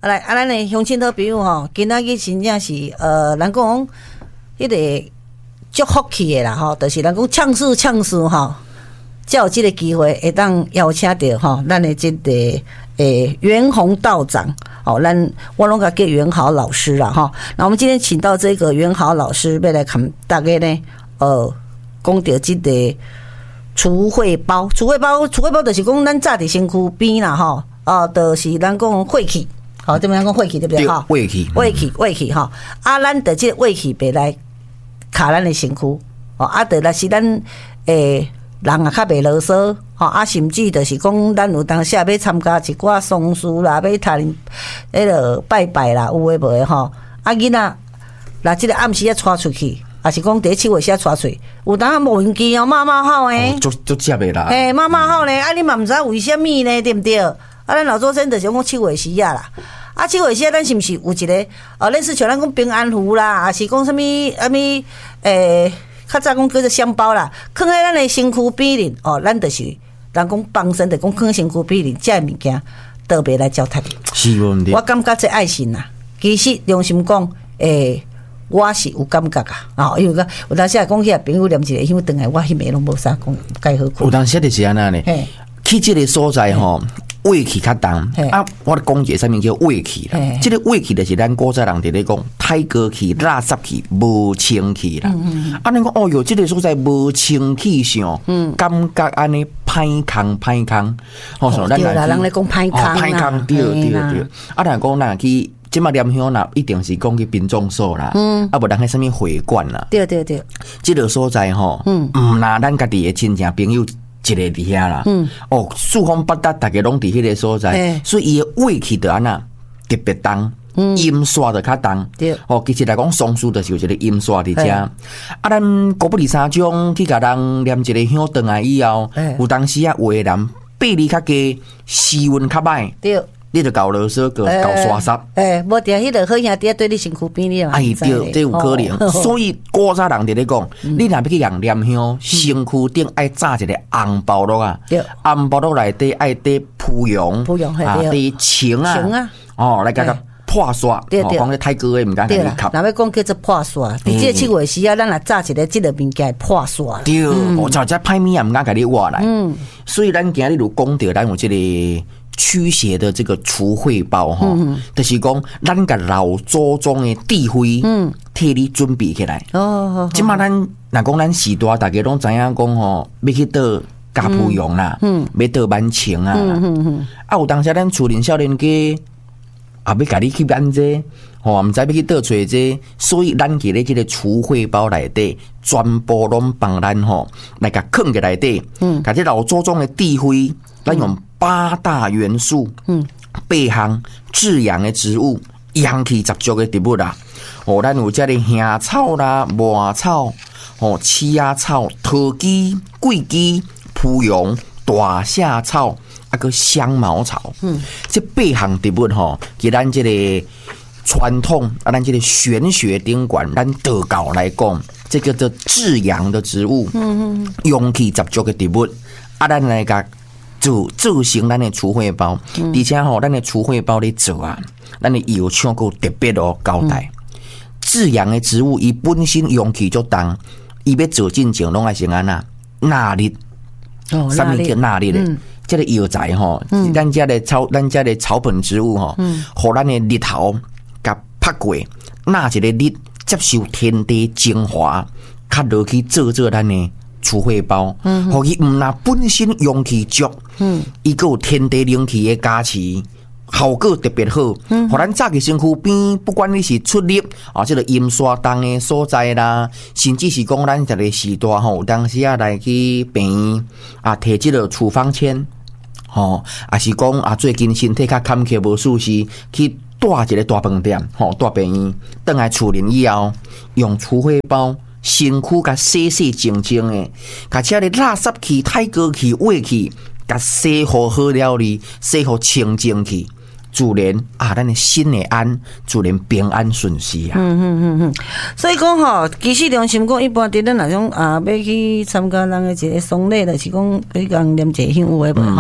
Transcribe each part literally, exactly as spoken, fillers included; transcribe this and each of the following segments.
来，啊，咱的乡亲好朋友吼，今仔日真正是呃，咱讲迄个足福气的啦吼，就是咱讲唱事唱事吼，才有即个机会会当邀请到吼，咱的即个诶袁宏道长。好，咱我拢甲叫袁豪老师啦哈。那我们今天请到这个袁豪老师，要来看大家呢，呃，讲到这个储汇包，储汇包，储汇包就是讲咱早伫身躯边啦哈，啊，就是咱讲晦气，好，这边讲晦气对不对哈？ 晦气， 晦气，晦气哈。啊，咱的这个晦气别来卡咱的身躯，哦，啊，得来是咱诶。人也较袂啰嗦，吼啊，甚至就是讲，咱有当时要参加一寡丧事啦，要谈迄个拜拜啦，有诶无诶吼。啊，囡仔，那即个暗时啊，带出去，也是讲第七月时啊，带出去，有当啊无运气哦，妈妈好诶， 足足接诶啦。 嘿，妈妈好呢，啊，你嘛毋知为虾米呢，对毋对？啊，咱老祖先就是讲七月时啊啦，啊，七月时啊，咱是毋是有一个哦，类似像咱讲平安符啦，还是讲啥物啊物诶？较早讲叫做香包啦，放喺咱的身躯边哩，哦，咱就是人讲帮身，就讲放喺身躯边哩，这物件特别来教他的。 是无问题。 我感觉这爱心呐，其实良心讲，诶、欸，我是有感觉啊，哦，因为个有当时啊讲起来朋友念一个，因为等下我迄暝拢无啥讲，该好看。 有当时就是安那呢，去这个所在吼。胃气较重啊！我讲一个啥物叫胃气啦？这个胃气就是咱古早人伫咧讲太过气、垃圾气、无清气啦。啊，恁讲哦哟，这个所在无清气上，感觉安尼歹空歹空。哦，所以咱对啦，人咧讲歹空啦， 歹空对对对。啊，但讲咱去即马念香啦，一定是讲去殡葬所啦，啊无人迄啥物会馆啦。 对对对， 这个所在吼，毋拿咱家己的亲戚朋友。一个伫遐啦，嗯，哦，四方八达，大家拢伫迄个所在，欸、所以伊的胃气就安那特别重，阴煞就较重，对，哦，其实来讲丧事就是有一个阴煞伫遮，欸、啊，咱古不离三种去甲人念一个香灯来以后，欸、有当时啊，有的人背力较低，时运较歹，对。你就搞啰嗦，搞搞刷杀。诶， 无定迄个好兄弟对你身躯边你嘛？ 哎，对，这有可能。所以古早人伫咧讲，你若要去人念香，身躯顶爱扎一个红包落啊，红包落内底爱缀蒲蓉，蒲蓉啊，缀青啊，哦，来甲甲破刷。对对，讲咧太高诶，毋敢甲你吸。 若要讲叫做破刷，伫即个七月时啊，咱若扎一个即个物件破刷。 对，我就只歹物也毋敢甲你挖来。嗯，所以咱今日就讲到咱有即个。驱邪的这个除秽包哈，嗯、就是讲咱甲老祖宗的智慧，嗯，替你准备起来。哦，即马咱若讲咱时代，大家拢知影讲吼，要去倒加蒲蓉啦，嗯，要倒万青啊，嗯嗯嗯，啊有当时咱厝邻少年家也要甲你去安这，吼，毋知要去倒找这，所以咱伫咧即个除秽包内底，全部拢帮咱吼来甲藏伫内底，嗯，甲这老祖宗的智慧，咱用。八大元素，嗯，八项至阳的植物，阳气十足的植物啦。哦，咱有这个香草啦、麻草、哦、刺仔草、桃枝、桂枝、蒲蓉、大夏草，啊个香茅草。嗯，这八项植物吼，给咱这个传统啊，咱这个玄学顶管，咱道教来讲，这个叫至阳的植物，嗯嗯，阳气十足的植物，啊，咱来甲。做做成咱的除秽包，嗯、而且吼，咱的除秽包咧做啊，咱的药厂个特别哦交代。至阳的植物，伊本身阳气足重，伊要做进前拢爱先安那纳力，哦，什么叫纳力咧？嗯、这个药材吼，嗯、咱家的草，咱家的草本植物吼，嗯，互咱的力头甲拍过，纳一个力接受天地精华，较落去做做咱的。除秽包，嗯，互伊毋那本身阳气足，嗯，伊个有天地灵气的加持，效果特别好。嗯，互咱早起身躯边，不管你是出力啊，这个阴煞重的所在啦，甚至是讲咱这个时代吼，当时啊来去病院啊，摕这个处方签，吼，啊是讲啊最近身体较坎坷无舒适，去带一个大饭店，吼，大病院，倒来厝里以后，用除秽包。身躯甲洗洗净净诶，甲遮个垃圾气、太高气、胃气，甲洗好好了哩，洗好清净气，自然啊，咱的心会安，自然平安顺遂啊。嗯嗯嗯嗯， 所以讲吼，其实良心讲，一般伫咱那种啊，要去参加人的一个丧礼，就是讲去人念一香有诶无吼。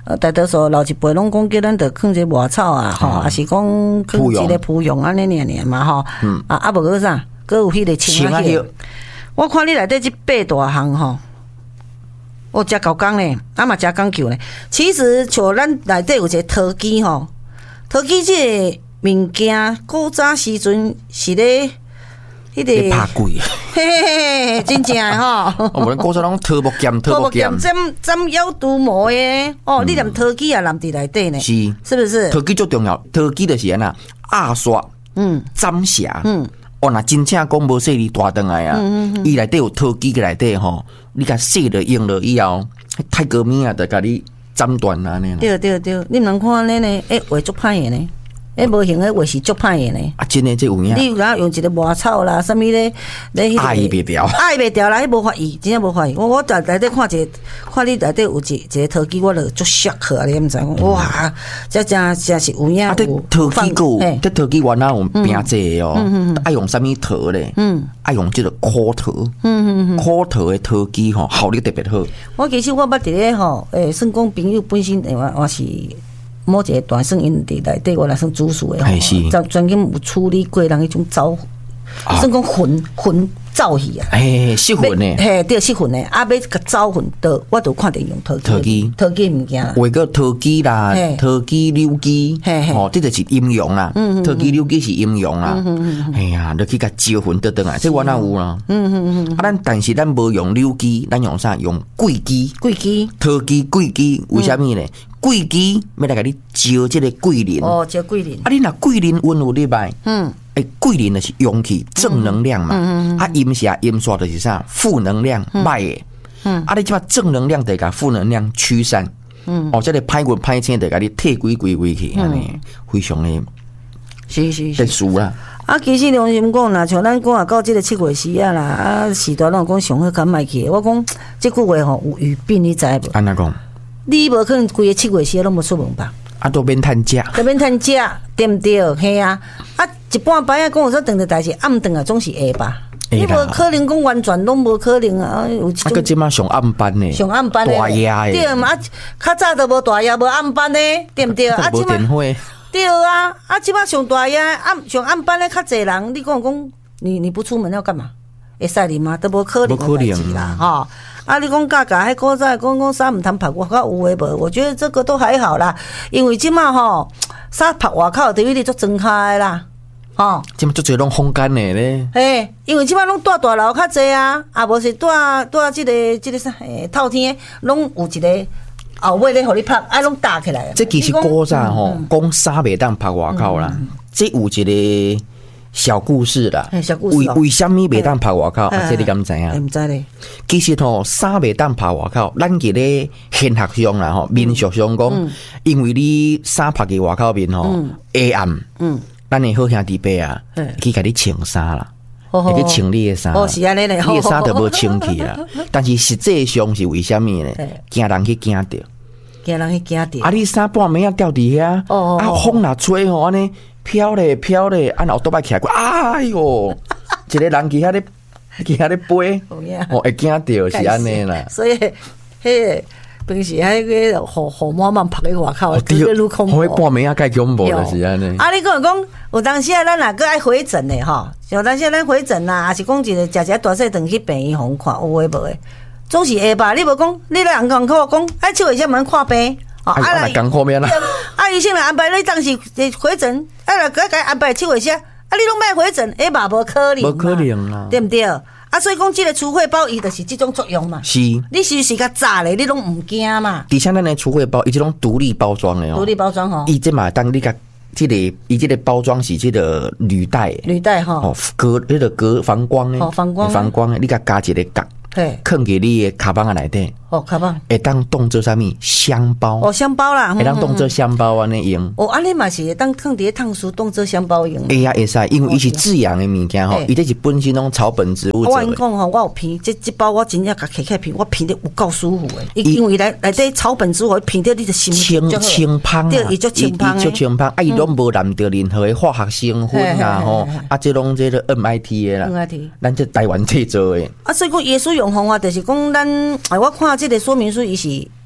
呃，大多数老一辈拢讲叫咱着放一个外草啊，吼，还是讲放一个蒲蓉安尼尔尔嘛，吼，啊啊无个啥，佮有迄个青仔叶。我看你内底即八大项吼。我真够讲咧，啊嘛真讲究咧。其实像咱内底有一个陶机吼，陶机即个物件，古早时阵是咧迄个拍鬼， 嘿嘿嘿，真正诶吼。 我们古早拢桃木剑，桃木剑， 针针妖毒魔诶。哦，你连陶机也揽伫内底呢， 是是不是？ 陶机最重要，陶机就是安那压刷，嗯，斩匣，嗯。哦，那真正讲无说你大顿来啊！伊内底有陶机个内底吼，你甲洗了用了以后，太革命啊，就甲你斩断啊呢。 对对对，你毋通看安尼呢，诶，画足歹诶呢。诶，无形诶话是足歹诶呢。 啊，真诶，这有影。 你有甲用一个外草啦，啥物咧？咧迄个爱袂掉， 爱袂掉啦，迄无法意，真正无法意。我我在内底看一个，看你内底有一一个陶机，我就足熟去啊！你毋知讲，哇，这真真是有影。 啊，这陶机个，这陶机原来有拼制哦，爱用啥物陶咧？嗯，爱用这个枯陶。嗯嗯嗯，枯陶诶陶机吼，效率特别好。 我其实我捌伫咧吼，诶，算讲朋友本身诶，我我是。某一个大算因伫内底，我来算主事的吼，专专门有处理过人迄种走，算讲混混走去啊， 嘿，失魂呢， 嘿，对，失魂呢，啊，要甲走魂，都我都看见用陶陶机， 陶机物件， 画个陶机啦，陶机溜机，哦，这就是阴阳啦，陶机溜机是阴阳啦，哎呀，你去甲招魂得得啊，这我哪有啦，嗯嗯嗯，啊，咱但是咱无用溜机，咱用啥？用贵机， 贵机， 陶机贵机，为虾米呢？贵机要来甲你招这个贵人哦，招贵人。 啊，你若贵人运有入来，嗯，诶，贵人就是阳气正能量嘛，嗯嗯啊，阴邪阴煞就是啥负能量歹诶，嗯，啊，你即码正能量得甲负能量驱散，嗯，哦，这个歹运歹星得甲你退归归归去，安尼非常诶， 是是特殊啦。 啊，其实良心讲啦，像咱讲啊，到即个七月时啊啦，啊，时代拢讲上好敢卖去。我讲即句话吼有语病，你知无？ 安怎讲？ 你无可能规个七月时拢无出门吧？ 啊，都免趁食， 都免趁食，对毋对？嘿啊！啊，一半摆啊，讲有说等的代志，暗顿啊总是下吧。你无可能讲完全拢无可能啊！有啊，个即马上暗班呢， 上暗班大夜诶， 对嘛？较早都无大夜，无暗班呢，对毋对？啊， 无电火， 对啊！啊，即马上大夜暗上暗班咧，较侪人，你讲讲，你你不出门要干嘛？会使哩吗？都无可能的代志啦，吼。啊！你讲价格迄古早讲讲衫毋通拍外口有诶无？我觉得这个都还好啦，因为即马吼衫拍外口等于你做睁开啦，吼。 即马足侪拢风干诶咧。 嘿，因为即马拢住大楼较济啊，啊无是住住即个即个啥诶透天，拢有一个后尾咧互你拍，啊拢搭起来。 这其实古早吼讲衫袂当拍外口啦，这有一个。小故事啦， 小故事为为什么袂当拍外口？这你敢知影？ 唔知咧。 其实吼，衫袂当拍外口，咱伫咧现学上啦吼，民俗上讲，因为你衫拍伫外口面吼，下暗，嗯，咱诶好兄弟伯啊，去甲你穿衫啦，会去穿你诶衫， 哦是安尼咧， 你诶衫都无穿去啦。但是实际上是为虾米呢？惊人去惊着， 惊人去惊着。 啊，你衫半暝啊掉伫遐，啊风若吹吼安尼。飘咧飘咧，啊！后倒摆起来，哎哟，一个人去遐咧，去遐咧飞，哦，会惊到是安尼啦。 所以，迄平时迄个雨雨满满拍喺外口，对，愈恐怖。 我半暝啊，介恐怖就是安尼。 啊，你讲讲，有当时啊，咱若个爱回诊咧吼，像当时咱回诊啦，还是讲一个食食大细顿去病院互看，有诶无诶，总是下吧？你无讲，你来人讲跟我讲，哎，七月才门看病。 啊，啊，讲后面啦。 啊，医生来安排你当时回诊，啊，来该该安排七月些，啊，你拢莫回诊，哎嘛无可能， 无可能啦， 对毋对？啊，所以讲这个除秽包伊就是这种作用嘛。 是， 你是是较早咧，你拢唔惊嘛？ 而且咱的除秽包，伊这种独立包装的哦， 独立包装吼， 伊这嘛当你甲这个，伊这个包装是这个铝袋， 铝袋吼， 哦，隔那个隔防光的， 哦，防光， 防光的，你甲加一个角。 嘿， 放伫你的卡邦啊内底， 哦，卡邦会当当做啥物香包？ 哦，香包啦， 会当当做香包安尼用。 哦，安尼嘛是会当放伫烫书当做香包用。 会啊，会使，因为伊是自然的物件吼，伊这是本身拢草本植物做的。 我跟你讲吼，我有片，这这包我真正甲摕起片，我片得有够舒服的。因为内内底草本植物片得你的心清清芳， 对，伊足清芳的，足清芳。啊，伊拢无染着任何的化学成分啊吼，啊，这拢这个 M I T 的啦 ，M I T， 咱这台湾制做的。 啊，所以讲耶稣用方法就是讲。咱哎，我看这个说明书，伊是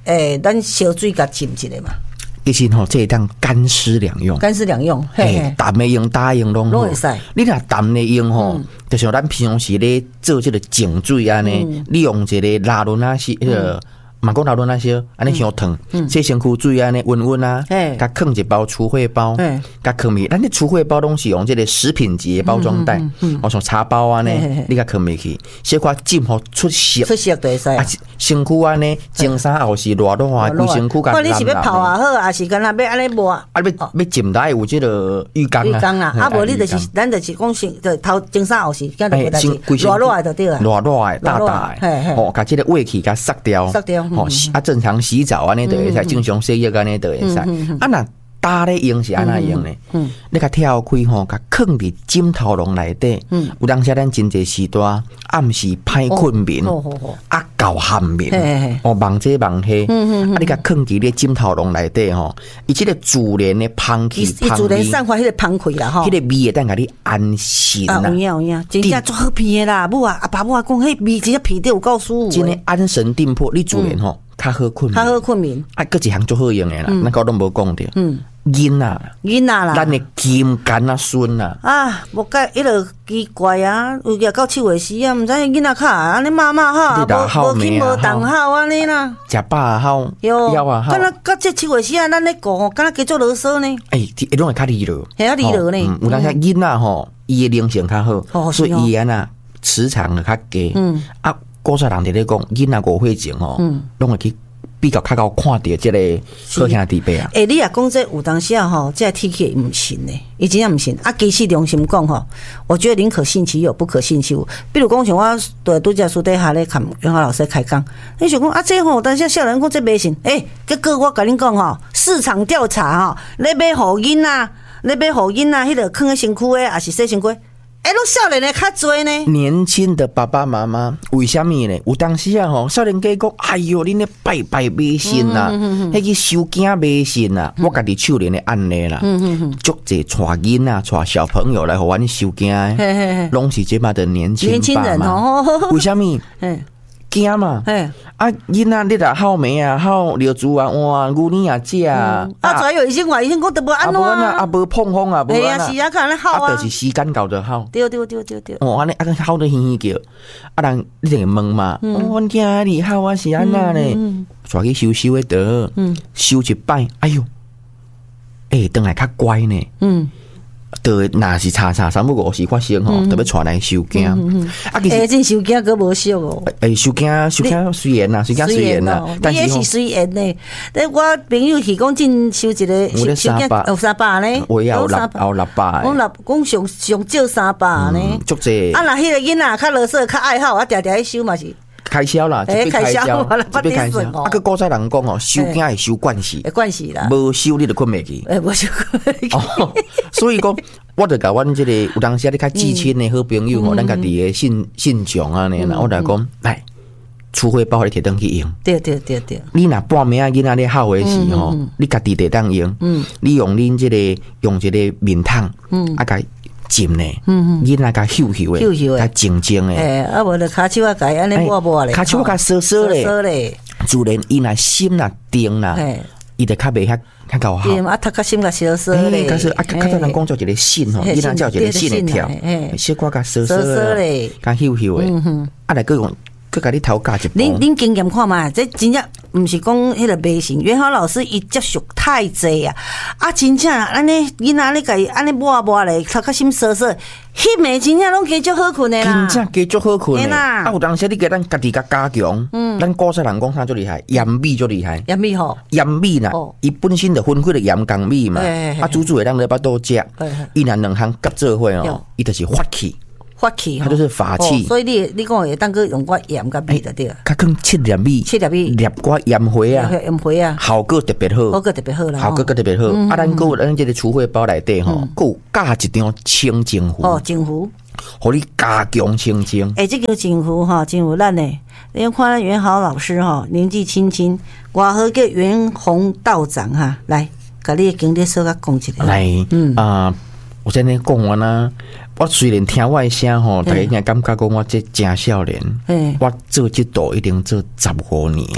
诶，咱烧水甲浸一下嘛。 其实吼，这当干湿两用， 干湿两用，嘿， 淡的用、打用拢拢会使。 你若淡的用吼，嗯、就像咱平常时咧做这个净水安尼，嗯、你用一个拉轮啊是迄个。嘛讲头轮那些，安尼伤烫，洗身躯水安尼温温啊，甲放一包除秽包，甲放咪，咱啲除秽包拢是用这个食品级包装袋，我像茶包安尼，你甲放咪去，小可浸好出色， 出色就会使。 身躯安尼，蒸衫后是热热啊，规身躯甲看你是要泡也好，还是干那要安尼抹？ 啊，要要浸来有这个浴缸啊， 浴缸啊，啊无你就是咱就是讲先，就头蒸衫后是，今日代志热热的就对啦， 热热的大大的，哦，甲这个胃气甲塞掉， 塞掉。 哦，啊，正常洗澡安尼就会使，正常洗浴安尼就会使。啊，那打咧用是安那用呢？你甲跳开吼，甲放伫枕头笼内底。有当时咱真侪时段暗时歹困眠，啊，够酣眠，哦，梦这梦迄。啊，你甲放伫咧枕头笼内底吼，伊即个自然的香气， 伊自然散发迄个香气啦吼， 迄个味会当甲你安心啦。 有影有影，真正足好闻的啦。母啊，阿爸母啊讲，迄味真正闻得有够舒服。 真诶安神定魄，你自然吼。较好困眠， 较好困眠。 啊，搁一项足好用诶啦，咱个都无讲着。嗯，囡仔， 囡仔啦， 咱诶金干啊孙啊。 啊，无解，迄落奇怪啊，有日到七月时啊，毋知囡仔卡安尼骂骂哈，无无去无动好安尼啦。 食饱啊好， 腰啊好。 敢若到这七月时啊，咱咧讲吼，敢若加做啰嗦呢。 诶，伊拢会较利落， 系啊利落呢。 有当时囡仔吼，伊诶灵性较好，所以伊安那磁场较低。嗯，啊，古早人伫咧讲，囡仔误会情吼，拢会去。比较较够看到这个好兄弟辈啊！ 诶、欸，你也讲这有当时啊吼，这天气唔信呢，伊真正唔信。啊，其实良心讲吼，我觉得宁可信其有，不可信其无。比如讲像我对拄只书底下咧看袁华老师开讲，你想讲啊，这吼，但是少年讲这迷信，诶、欸，结果我甲恁讲吼，市场调查吼，你买互囡仔，你买互囡仔，迄个放喺身躯诶，还是洗身躯？哎，拢少年的较多呢。 年轻的爸爸妈妈为什么呢？有当时啊，吼，少年家讲，哎哟，恁咧拜拜迷信呐，迄个收惊迷信呐，我家己手里的案例啦，足济带囡仔、带小朋友来互阮收惊的，拢是这摆的年轻爸妈。为什么？惊嘛，啊，囡仔你若好糜啊，好尿珠啊，哇，牛奶啊食啊， 啊，再有医生话，医生讲得无安怎啊， 啊，无碰风啊，无安啊，是啊，看安尼好啊， 啊，就是时间到就好， 对对对对对， 哦，安尼啊，好得嘻嘻叫，啊，人你定问嘛，哦，阮囝你好啊，是安那呢，带去收收的得，收一摆，哎哟，诶，转来较乖呢，嗯。就若是查查三不五时发生吼，特别带来收惊。 啊，其实真收惊个无俗哦。 诶，收惊收惊虽然啦，收惊虽然啦， 但是是虽然呢。但我朋友是讲真收一个收惊有三百呢， 我也有六有六百。 讲六讲上上少三百呢。 足济。 啊，若迄个囡仔较乐色较爱好，啊，定定去收嘛是。 开销啦，一笔开销，一笔开销。啊，个古早人讲哦，收惊会收惯势， 惯势啦。 无收你就困袂去。 诶，无收困袂去。 所以讲，我就甲阮即个有当时啊，你较至亲的好朋友吼，咱家己的信信众啊，呢，我就讲来，除非包你摕登去用。 对对对对。 你若半暝啊，囡仔咧好诶时吼，你家己得当用。嗯。你用恁即个用一个面桶，嗯，啊甲。浸呢，囡仔甲嗅嗅诶，甲静静诶， 诶，啊无就骹手啊，甲安尼抹抹咧， 骹手甲烧烧咧，自然伊若心若定啦，伊就较袂遐较够好。 啊，头壳心甲烧烧咧， 但是啊，较较能讲做一个心吼，囡仔叫一个心会跳，小可甲烧烧咧，甲嗅嗅诶，啊来个用。佮甲你头家一步， 恁恁经验看嘛，这真正毋是讲迄个迷信。元豪老师伊接触太济啊，啊真正安尼囡仔咧，甲伊安尼抹抹咧，头壳心涩涩，迄暝真正拢加足好困的啦， 真正加足好困的。啊，有当时你叫咱家己甲加强，嗯，咱古早人讲啥最厉害，盐米最厉害， 盐米吼， 盐米啦，伊本身就分开了盐跟米嘛，啊，煮煮会让你巴肚食，伊若两项合做伙哦，伊就是发气。 发气， 它就是法器， 所以你你讲会当个用个盐甲米就对。 较更七粒米， 七粒米， 粒个盐花啊， 盐花啊， 效果特别好， 效果特别好啦， 效果特别好。啊，咱个咱这个除秽包内底吼，有加一张清净符， 哦，净符， 互你加强清净。 诶，这个净符哈，真有咱呢。你看元豪老师哈，年纪轻轻，外号叫元宏道长哈，来，甲你经历说甲讲一下。 来，嗯啊，我在那讲完啦。我虽然听我的声吼，大家应该感觉讲我这真少年，我做这道一定做十五年啊！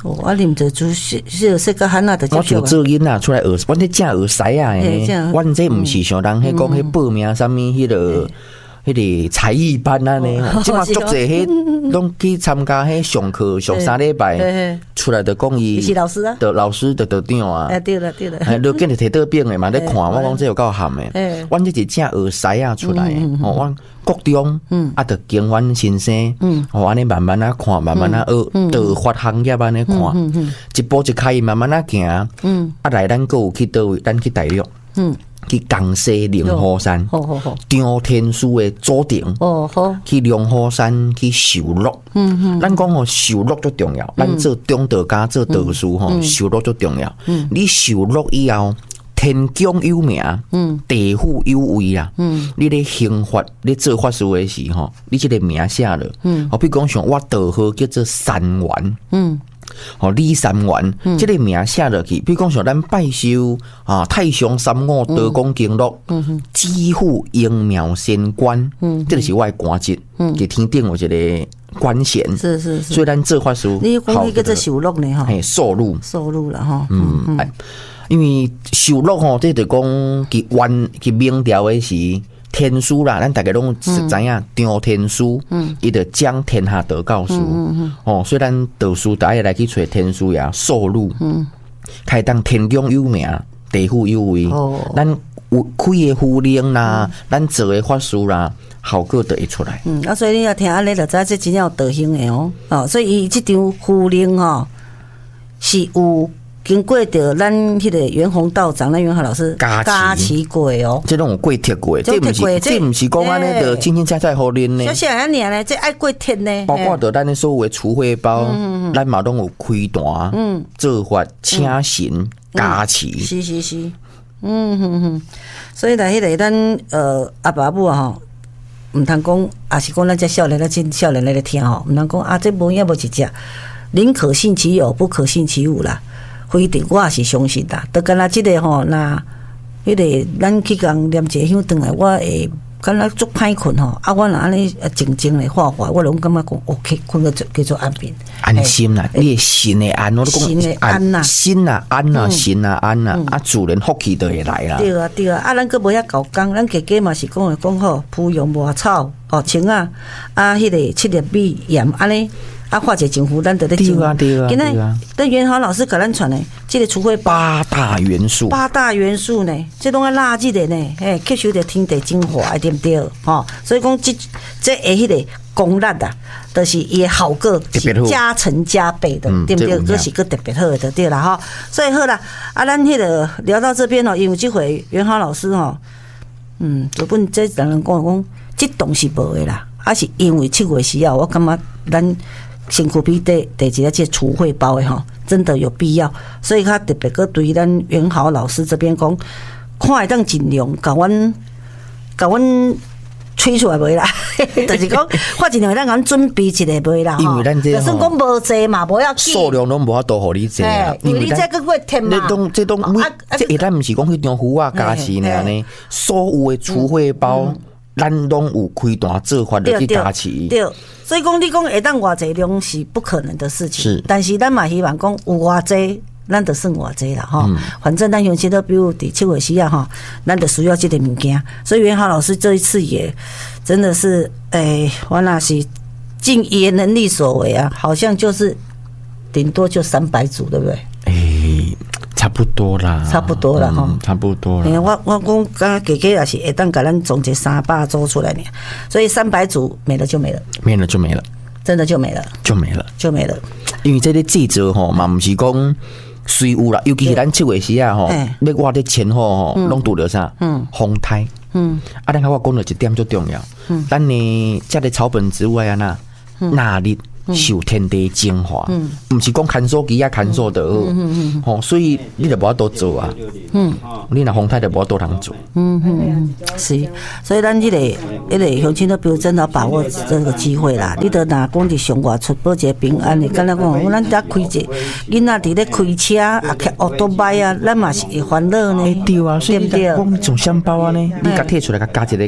哦，啊，啉着煮是是说个汉啊，就我就做囡仔出来学，阮这正学师啊诶，阮这毋是像人迄讲迄报名啥物迄个。迄个才艺班啊呢，即马足侪迄拢去参加迄上课上三礼拜，出来就讲伊是老师啊， 的老师的得长啊， 哎对了对了， 哎，都跟着摕倒饼诶嘛，咧看我讲这有够含诶，阮这是正学师啊出来，哦，阮国中啊，得经阮先生，哦，安尼慢慢啊看，慢慢啊学，导发行业安尼看，一步一开慢慢啊行，啊来咱个有去倒位，咱去大陆，嗯。去江西灵河山，张天师的祖庭，哦好，去灵河山去受乐，嗯嗯，咱讲吼受乐最重要，咱做中道家做道士吼，受乐最重要，嗯，你受乐以后，天降有名，嗯，地府有位啦，嗯，你咧行法，你做法事的时吼，你这个名写了，嗯，好比讲像我道号叫做三元，嗯。哦，李三元，嗯、这个名写落去，比如讲像咱拜寿啊，太上三五道光经络，知府应庙仙官，嗯，这就是我的官职，嗯，给天顶有一个官衔， 是是是， 所以咱做法事， 你讲那个做寿禄呢哈， 嘿，寿禄， 寿禄了哈， 嗯，嗯嗯因为寿禄吼，这就讲佢原佢明朝的是。天书啦，咱大家拢是知影张天书，伊就将天下道教书，哦，所以咱道书大家来去找天书呀，受禄，开当天降有名，地府有位，咱有开的符令啦，咱做的法事啦，效果就会出来。 嗯，啊，所以你要听安尼就知这真正有道行的哦，哦，所以伊这张符令吼是有。经过着咱迄个袁弘道长、咱袁弘老师加持过哦， 这种有过铁过，这不是这不是讲安尼的轻轻恰恰好啉呢。 小小安尼呢，这爱过铁呢。 包括着咱的所有的储汇包，咱嘛拢有开单，嗯，做法请神加持。 是是是，嗯哼哼。所以来迄个咱呃阿爸母啊吼，毋通讲，也是讲咱这少年咱真少年来咧听吼，毋通讲啊，这无影无一只，宁可信其有，不可信其无啦。不一定，我也是相信啦。就敢若即个吼，那迄个咱去共念一个香转来，我会敢若足歹困吼。啊，我若安尼静静咧画画，我拢感觉讲 OK， 困个叫做安眠， 安心啦。你心的安，我都讲心的安呐， 心啊安呐，心啊安呐，啊自然福气就会来啦。 对啊对啊，啊咱个无遐搞工，咱家家嘛是讲诶讲好，培养花草哦，青啊啊，迄个七粒米盐安尼。啊，画者政府，咱得咧对啊对啊， 今仔咱袁豪老师甲咱传的，这个除非八大元素， 八大元素呢，这拢啊垃圾的呢，嘿，吸收着天地精华，对不对？吼，所以讲这这下迄个功力啊，都是伊的效果是加成加倍的，对不对？这是个特别好的，对啦哈。所以好啦，啊，咱迄个聊到这边哦，因为这回袁豪老师哦，嗯，基本这人人讲讲，这东西无的啦，啊是因为七月时啊，我感觉咱。身躯比第第一个这储汇包的吼，真的有必要，所以他特别个对咱袁豪老师这边讲，看会当尽量甲阮甲阮吹出来袂啦，就是讲看尽量咱阮准备一下袂啦， 因为咱这就算讲无济嘛，无要紧， 数量拢无法度互你济啊， 因为你这个会添嘛， 这种这种每这一咱毋是讲迄张符啊加持尔呢，所有的储汇包。咱拢有开单做法的去加持， 对，所以讲你讲会当偌济量是不可能的事情， 是， 但是咱嘛希望讲有偌济，咱就算偌济啦哈。嗯、反正咱用些都比如伫七月时啊哈，咱就需要这个物件。所以袁豪老师这一次也真的是，诶、欸，我那是尽也能力所为啊，好像就是顶多就三百组，对不对？ 诶、欸。差不多啦， 差不多啦，哈、嗯， 差不多啦。 我我讲刚刚姐姐也是会当给咱总结三百组出来呢，所以三百组没了就没了， 没了就没了， 真的就没了， 就没了， 就没了。 因为这个制作吼嘛，不是讲虽有啦，尤其是咱七月时啊吼，要挖的前后吼，拢拄着啥？嗯，风台。嗯，啊，咱我讲了一点最重要。嗯，咱呢，这个草本植物啊那纳力。受天地精华，嗯，不是讲看手机啊，看手的，嗯嗯嗯，所以你就无法多做啊，嗯，你若风台就无法多人做， 嗯嗯，是，所以咱这个这个乡亲都比如真的把握这个机会啦，你得拿讲伫上外出保一个平安的，敢若讲咱在开一个囡仔伫咧开车啊，开奥多摆啊，咱嘛是会烦恼呢， 对啊，所以你讲从香包啊呢，你甲摕出来甲加一个甲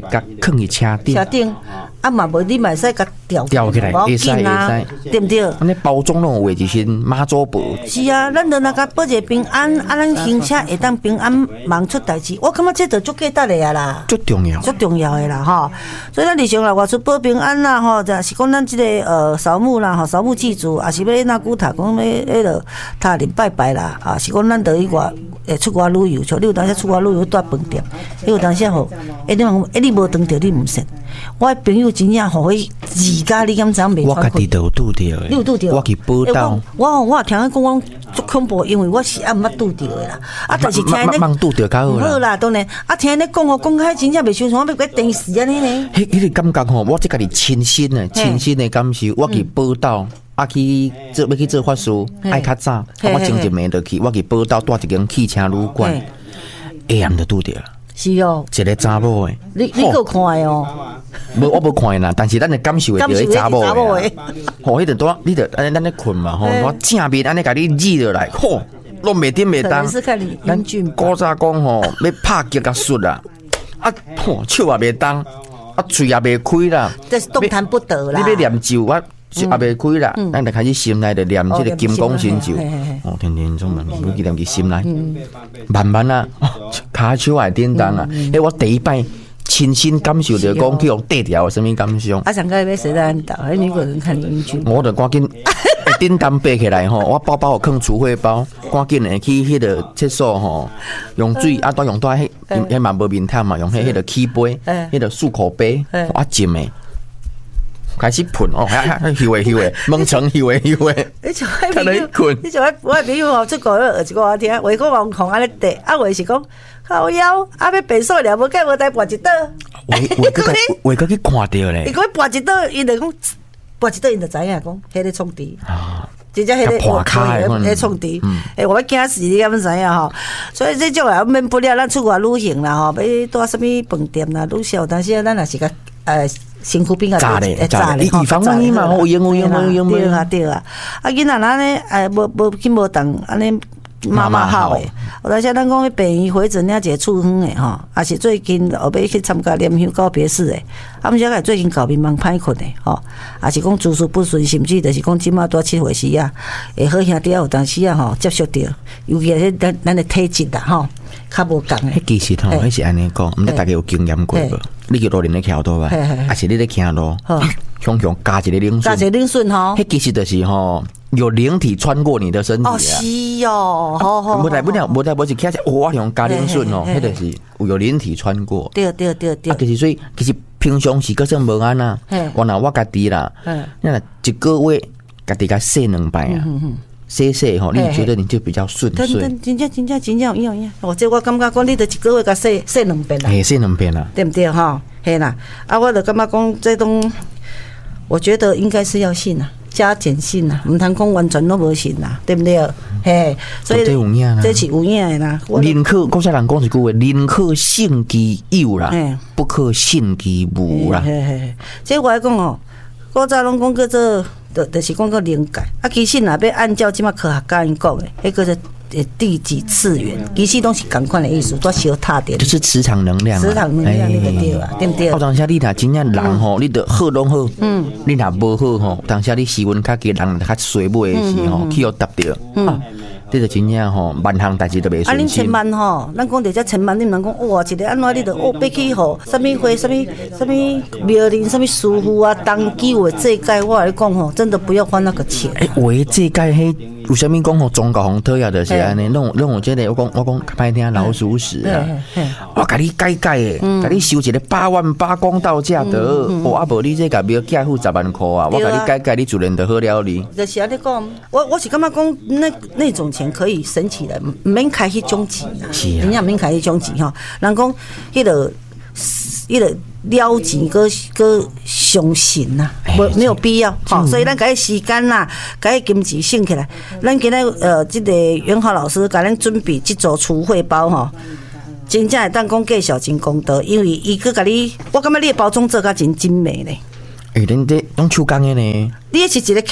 放去车顶， 车顶啊嘛无你嘛使甲吊吊起来，会使会使， 对不对？ 安尼包装拢有画一身妈祖布。 是啊，咱着那个保一个平安，啊，咱行车会当平安，忙出代志。我感觉这着足价值的啊啦， 足重要， 足重要的啦吼。所以咱日常啦，外出保平安啦吼，就是讲咱这个呃扫墓啦吼，扫墓祭祖，也是要那古塔讲要迄落塔林拜拜啦，啊是讲咱着去外诶出外旅游，像你有当时出外旅游住饭店，你有当时吼，诶你问诶你无当着你毋信，我朋友真正吼迄二家你敢知影袂？ 我家己都有拄着的， 你有拄着？ 我去报道。 我我听伊讲讲足恐怖，因为我是还毋捌拄着的啦。啊，但是听你茫拄着较好啦。 好啦，当然。啊，听你讲哦，讲开真正袂像像要个电视安尼呢。 迄迄个感觉吼，我即家己亲身的、亲身的感受，我去报道。啊去做要去做法事，爱较早，我前一暝就去，我去报道住一间汽车旅馆，下暗就拄着。 是哦， 一个查某的， 你你有看的哦？ 无我无看啦，但是咱的感受会着迄查某的。吼，迄阵多，你着安尼咱咧困嘛，吼，我正面安尼甲你挤落来，吼，拢袂顶袂当。咱古早讲吼，要拍击甲摔啦，啊，吼，手也袂当，啊，嘴也袂开啦， 这是动弹不得啦。 你要念咒我。是也袂开啦，咱就开始心内就念这个金光神咒，哦，天天总嘛，不记念去心内，慢慢啊，骹手也叮当啊，诶，我第一摆亲身感受着讲去用地条有啥物感想？ 啊，上个要谁在安导？还你个人看英剧？ 我就赶紧叮当爬起来吼，我包包有放储会包，赶紧的去迄个厕所吼，用水啊，都用到迄迄嘛无面毯嘛，用迄迄个起杯，迄个漱口杯，啊浸的。开始喷哦，还还休诶休诶，蒙层休诶休诶， 你就爱朋友，你就爱我朋友吼出国学一个我听，话讲网红安尼地，啊话是讲靠腰，啊要白数了，无计无带跋一倒， 话话个话个去看到咧， 伊讲跋一倒，伊就讲跋一倒，因就知影讲迄个创治啊，真正迄个破开迄个创治，诶，我要惊死你，敢知影吼？所以这种啊免不了，咱出国旅行啦吼，要住什么饭店啦，愈少，但是咱也是个呃。身躯边啊， 炸咧，炸咧，以防万一嘛，有用有用有用对啊对啊，啊囡仔咱呢，哎，无无去无当安尼妈妈好诶，有当时咱讲去病院回诊了一个处方诶吼，也是最近后尾去参加念香告别式诶，啊，毋是个最近搞面蛮歹困诶吼，也是讲诸事不顺，甚至就是讲即马多七岁时啊，会好兄弟有当时啊吼接触到，尤其是咱咱诶体质啦吼。较无共诶， 迄其实吼，迄是安尼讲，毋知大家有经验过无？你叫路人咧徛倒吧，还是你咧行路，雄雄加一个冷水， 加一个冷水吼， 迄其实就是吼，有灵体穿过你的身体啊。 哦，是哦，好好。 无代不了，无代无是徛只哇，用加冷水哦，迄就是有灵体穿过。 对对对对。 啊，其实所以其实平常时个算无安呐，我若我家己啦，那若一个月家己甲洗两摆啊。洗洗吼，你觉得你就比较顺遂。 真正真正真正有影有影，或者我感觉讲，你得一个月甲洗洗两遍啦。 嘿，洗两遍啦， 对不对哈？嘿啦，啊，我就感觉讲这种，我觉得应该是要信啊，加减信啊，唔通讲完全都无信啦，对不对？嘿，所以这是有影的啦。 宁可古早人讲一句话，宁可信其有啦，不可信其无啦。 嘿嘿，这我来讲哦，古早拢讲叫做。就就是讲个灵界，啊，其实若要按照即马科学家因讲的，迄个是第几次元，其实拢是同款的意思，都小踏点。 就是磁场能量， 磁场能量，你就对啦，对不对？ 我当下你若真正人吼，你得好拢好，嗯，你若无好吼，当下你时运较低，人较衰尾的时吼，去互搭着，嗯。这就真正吼，万项代志都袂顺心。啊，恁千万吼，咱讲伫遮千万，你毋通讲哇，一个安怎你着哦，要去吼，啥物会，啥物啥物庙林，啥物师傅啊，当机的这界，我来讲吼，真的不要花那个钱。 诶，话这界迄有啥物讲吼，宗教红讨厌就是安尼，弄弄有这个，我讲我讲歹听老鼠屎啊，我甲你改改诶，甲你收一个八万八公道价得，哦，啊无你这个庙价付十万块啊，我甲你改改，你自然就好了哩。 就是安尼讲，我我是感觉讲那那种。钱可以省起来，唔免开迄种钱啊！人家唔免开迄种钱吼。人讲迄个迄个了钱个个相信呐，无没有必要吼。所以咱甲伊时间啦，甲伊金钱省起来。咱今日呃，即个元豪老师甲咱准备即组储汇包吼，真正会当讲计小真功德，因为伊个甲你，我感觉你的包装做甲真精美咧。 诶，恁这拢手工的呢？ 你是一个客。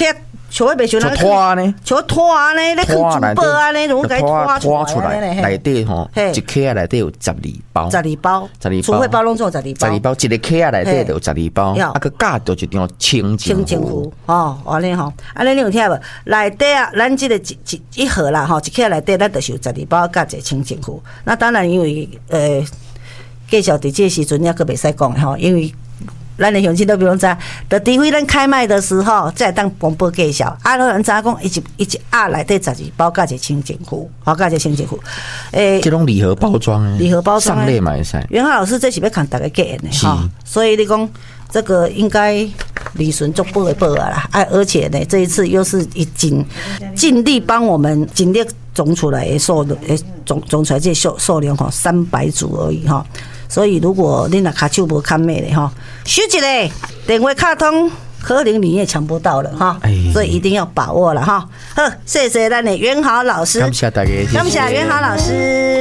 像迄袂像就拖呢， 像拖呢，咧放珠宝安尼，如该拖拖出来，内底吼，一克内底有十二包， 十二包， 十二包， 储汇包拢做十二包， 十二包，一个克内底就有十二包，啊个加着一张清净符， 哦，安尼吼，安尼你有听无？内底啊，咱即个一一一盒啦吼，一克内底咱就是有十二包加一个清净符。那当然因为呃，介绍伫这时阵也阁袂使讲吼，因为。咱的乡亲都比如知，就除非咱开卖的时候再当广播介绍。啊，咱知影讲，伊一伊一盒内底十二包加一个清净符，好加一个清净符。诶， 这种礼盒包装诶， 礼盒包装上列嘛会使。 元豪老师这是要看大家给的哈，所以你讲这个应该李顺做报的报啊啦，啊，而且呢，这一次又是已经尽力帮我们尽力总出来的数诶总总出来这数数量吼三百组而已哈。所以，如果你若卡手无看咩的哈，手一个电话卡通，可能你也抢不到了哈。所以一定要把握了哈。好，谢谢咱的元豪老师， 感谢大家， 感谢元豪老师。